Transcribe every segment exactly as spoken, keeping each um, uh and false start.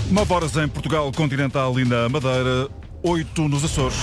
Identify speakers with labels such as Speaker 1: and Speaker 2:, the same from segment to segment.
Speaker 1: nove horas em Portugal continental e na Madeira, oito nos Açores.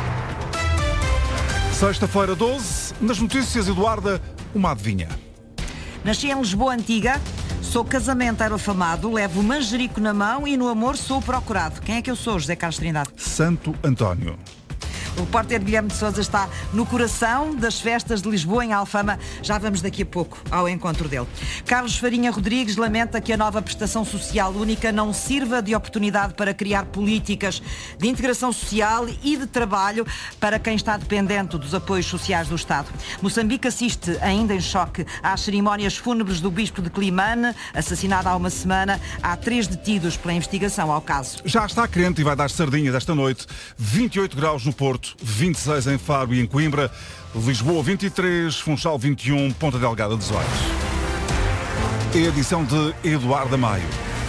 Speaker 1: Sexta-feira, doze. Nas notícias, Eduarda, uma adivinha.
Speaker 2: Nasci em Lisboa Antiga, sou casamenteiro afamado, levo o manjerico na mão e no amor sou o procurado. Quem é que eu sou, José Carlos Trindade?
Speaker 1: Santo António.
Speaker 2: O repórter Guilherme de Sousa está no coração das festas de Lisboa, em Alfama. Já vamos daqui a pouco ao encontro dele. Carlos Farinha Rodrigues lamenta que a nova prestação social única não sirva de oportunidade para criar políticas de integração social e de trabalho para quem está dependente dos apoios sociais do Estado. Moçambique assiste, ainda em choque, às cerimónias fúnebres do bispo de Climane, assassinado há uma semana. Há três detidos pela investigação ao caso.
Speaker 1: Já está quente e vai dar sardinhas esta noite. vinte e oito graus no Porto, vinte e seis em Faro e em Coimbra, Lisboa vinte e três, Funchal vinte e um, Ponta Delgada dezoito. Edição de Eduardo Maio.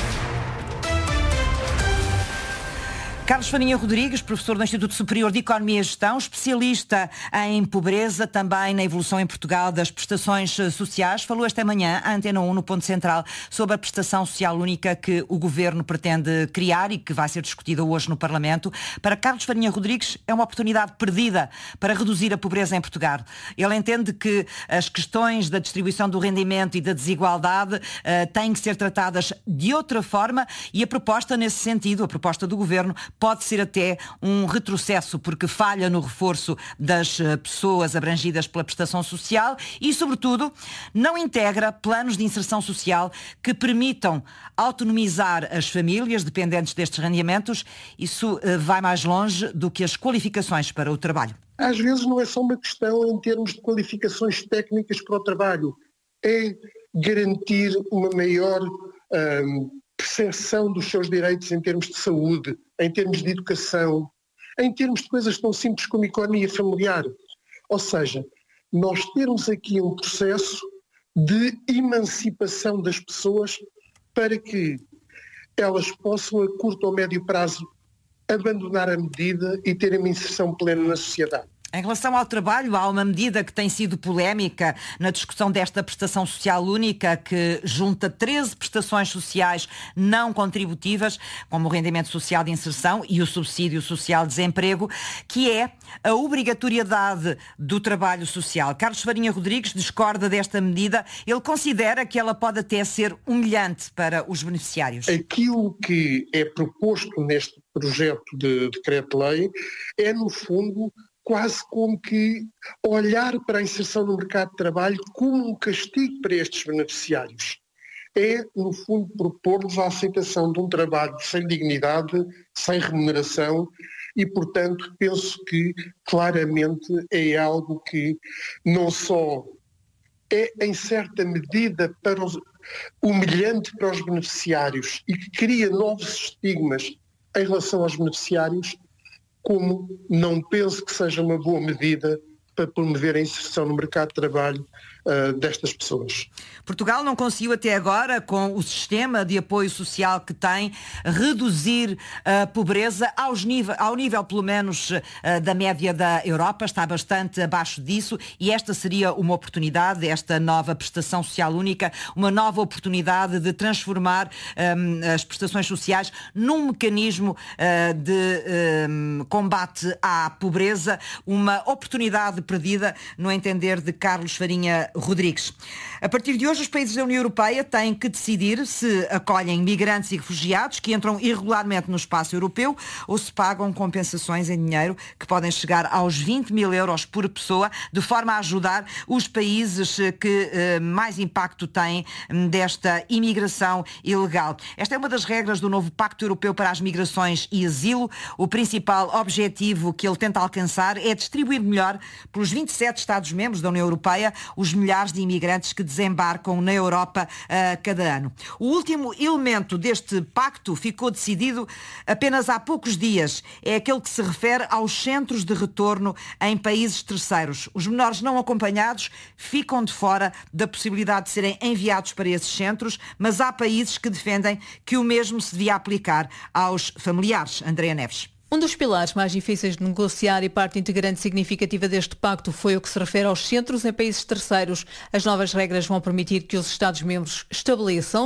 Speaker 2: Carlos Farinha Rodrigues, professor do Instituto Superior de Economia e Gestão, especialista em pobreza, também na evolução em Portugal das prestações sociais, falou esta manhã à Antena um, no Ponto Central, sobre a prestação social única que o Governo pretende criar e que vai ser discutida hoje no Parlamento. Para Carlos Farinha Rodrigues, é uma oportunidade perdida para reduzir a pobreza em Portugal. Ele entende que as questões da distribuição do rendimento e da desigualdade uh, têm que ser tratadas de outra forma e a proposta nesse sentido, a proposta do Governo, pode ser até um retrocesso, porque falha no reforço das pessoas abrangidas pela prestação social e, sobretudo, não integra planos de inserção social que permitam autonomizar as famílias dependentes destes rendimentos. Isso vai mais longe do que as qualificações para o trabalho.
Speaker 3: Às vezes não é só uma questão em termos de qualificações técnicas para o trabalho, é garantir uma maior hum, percepção dos seus direitos em termos de saúde, em termos de educação, em termos de coisas tão simples como economia familiar. Ou seja, nós termos aqui um processo de emancipação das pessoas para que elas possam, a curto ou médio prazo, abandonar a medida e terem uma inserção plena na sociedade.
Speaker 2: Em relação ao trabalho, há uma medida que tem sido polémica na discussão desta prestação social única, que junta treze prestações sociais não contributivas, como o rendimento social de inserção e o subsídio social de desemprego, que é a obrigatoriedade do trabalho social. Carlos Farinha Rodrigues discorda desta medida. Ele considera que ela pode até ser humilhante para os beneficiários.
Speaker 3: Aquilo que é proposto neste projeto de decreto-lei é, no fundo, quase como que olhar para a inserção no mercado de trabalho como um castigo para estes beneficiários. É, no fundo, propor-lhes a aceitação de um trabalho sem dignidade, sem remuneração e, portanto, penso que claramente é algo que não só é, em certa medida, para os, humilhante para os beneficiários e que cria novos estigmas em relação aos beneficiários, como não penso que seja uma boa medida para promover a inserção no mercado de trabalho uh, destas pessoas.
Speaker 2: Portugal não conseguiu até agora, com o sistema de apoio social que tem, reduzir a pobreza aos nível, ao nível, pelo menos, uh, da média da Europa. Está bastante abaixo disso e esta seria uma oportunidade, esta nova prestação social única, uma nova oportunidade de transformar um, as prestações sociais num mecanismo uh, de um, combate à pobreza, uma oportunidade perdida, no entender de Carlos Farinha Rodrigues. A partir de hoje, os países da União Europeia têm que decidir se acolhem migrantes e refugiados que entram irregularmente no espaço europeu ou se pagam compensações em dinheiro que podem chegar aos vinte mil euros por pessoa, de forma a ajudar os países que eh, mais impacto têm desta imigração ilegal. Esta é uma das regras do novo Pacto Europeu para as Migrações e Asilo. O principal objetivo que ele tenta alcançar é distribuir melhor pelos vinte e sete Estados-membros da União Europeia os milhares de imigrantes que desembarcam na Europa uh, cada ano. O último elemento deste pacto ficou decidido apenas há poucos dias. É aquele que se refere aos centros de retorno em países terceiros. Os menores não acompanhados ficam de fora da possibilidade de serem enviados para esses centros, mas há países que defendem que o mesmo se devia aplicar aos familiares. Andréa Neves.
Speaker 4: Um dos pilares mais difíceis de negociar e parte integrante significativa deste pacto foi o que se refere aos centros em países terceiros. As novas regras vão permitir que os Estados-membros estabeleçam